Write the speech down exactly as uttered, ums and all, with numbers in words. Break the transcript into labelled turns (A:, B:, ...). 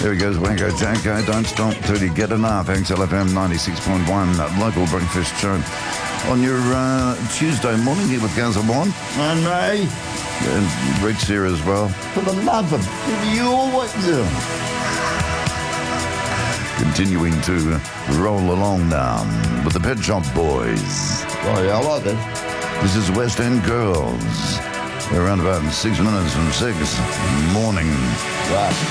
A: There he goes, Wango Janko. Don't stop till you get enough. X L F M ninety-six point one, local breakfast show. On your uh, Tuesday morning here with Gaz Amon.
B: And Ray.
A: And Rick's here as well.
B: For the love of you, what do?
A: Continuing to roll along now with the Pet Shop Boys.
B: Oh, yeah, I like it.
A: This is West End Girls. They're around about six minutes from six morning.
B: Right.